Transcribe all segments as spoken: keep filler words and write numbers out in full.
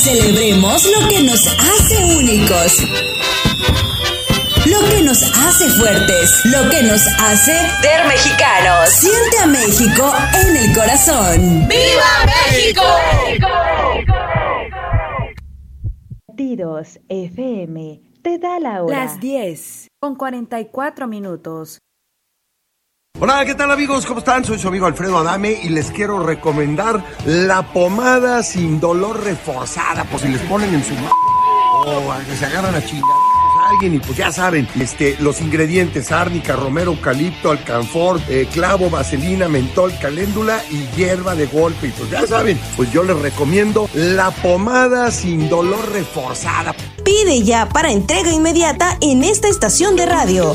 Celebremos lo que nos hace únicos, lo que nos hace fuertes, lo que nos hace ser mexicanos. Siente a México en el corazón. ¡Viva México! Latidos F M te da la hora. Las diez con cuarenta y cuatro minutos. Hola, ¿qué tal amigos? ¿Cómo están? Soy su amigo Alfredo Adame y les quiero recomendar la pomada sin dolor reforzada, por si les ponen en su m***, o que se agarran a chingar a alguien y pues ya saben, este, los ingredientes: árnica, romero, eucalipto, alcanfor, eh, clavo, vaselina, mentol, caléndula y hierba de golpe. Y pues ya saben, pues yo les recomiendo la pomada sin dolor reforzada. Pide ya para entrega inmediata en esta estación de radio.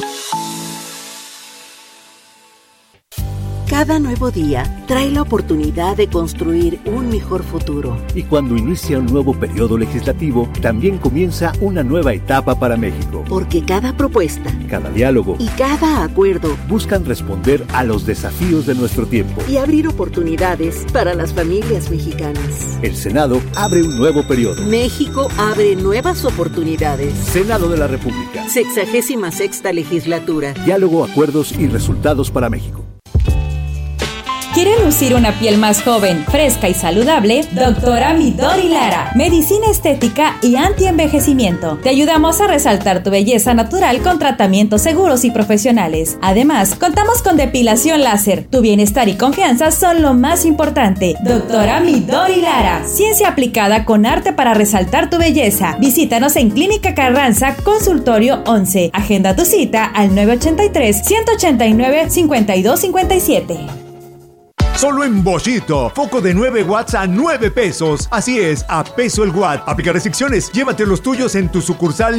Cada nuevo día trae la oportunidad de construir un mejor futuro. Y cuando inicia un nuevo periodo legislativo, también comienza una nueva etapa para México. Porque cada propuesta, cada diálogo y cada acuerdo buscan responder a los desafíos de nuestro tiempo y abrir oportunidades para las familias mexicanas. El Senado abre un nuevo periodo. México abre nuevas oportunidades. Senado de la República. Sexagésima sexta legislatura. Diálogo, acuerdos y resultados para México. ¿Quiere lucir una piel más joven, fresca y saludable? Doctora Midori Lara, medicina estética y anti-envejecimiento. Te ayudamos a resaltar tu belleza natural con tratamientos seguros y profesionales. Además, contamos con depilación láser. Tu bienestar y confianza son lo más importante. Doctora Midori Lara, ciencia aplicada con arte para resaltar tu belleza. Visítanos en Clínica Carranza, Consultorio once. Agenda tu cita al nueve ocho tres, uno ocho nueve, cinco dos cinco siete. Solo en Boschito, foco de nueve watts a nueve pesos. Así es, a peso el watt. Aplica restricciones. Llévate los tuyos en tu sucursal